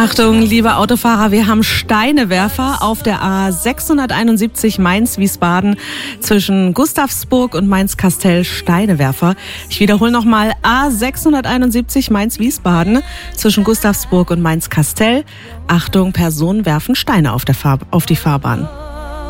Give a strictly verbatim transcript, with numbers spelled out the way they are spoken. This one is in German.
Achtung, liebe Autofahrer, wir haben Steinewerfer auf der A sechshunderteinundsiebzig Mainz-Wiesbaden zwischen Gustavsburg und Mainz-Kastell. Steinewerfer. Ich wiederhole nochmal, A sechshunderteinundsiebzig Mainz-Wiesbaden zwischen Gustavsburg und Mainz-Kastell. Achtung, Personen werfen Steine auf, der Fahr- auf die Fahrbahn.